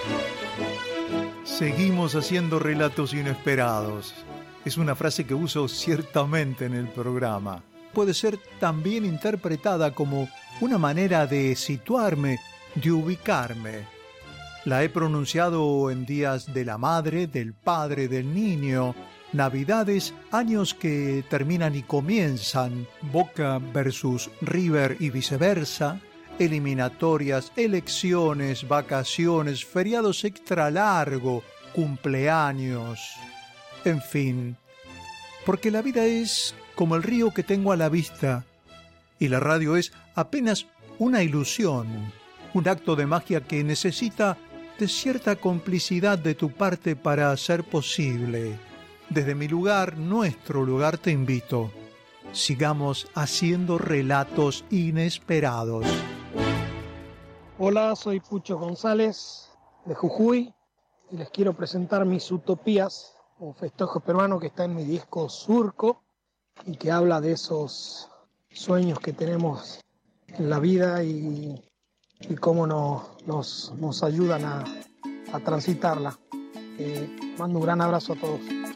Seguimos haciendo relatos inesperados. Es una frase que uso ciertamente en el programa. Puede ser también interpretada como una manera de situarme, de ubicarme. La he pronunciado en días de la madre, del padre, del niño, Navidades, años que terminan y comienzan, Boca versus River y viceversa, eliminatorias, elecciones, vacaciones, feriados extra largo, cumpleaños, en fin. Porque la vida es como el río que tengo a la vista y la radio es apenas una ilusión, un acto de magia que necesita de cierta complicidad de tu parte para ser posible. Desde mi lugar, nuestro lugar, te invito. Sigamos haciendo relatos inesperados. Hola, soy Pucho González de Jujuy y les quiero presentar mis utopías, un festejo peruano que está en mi disco Surco y que habla de esos sueños que tenemos en la vida y cómo nos ayudan a transitarla. Mando un gran abrazo a todos.